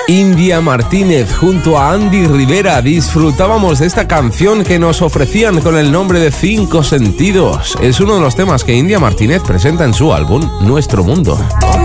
India Martínez junto a Andy Rivera disfrutábamos de esta canción que nos ofrecían con el nombre de 5 Sentidos. Es uno de los temas que India Martínez presenta en su álbum Nuestro Mundo.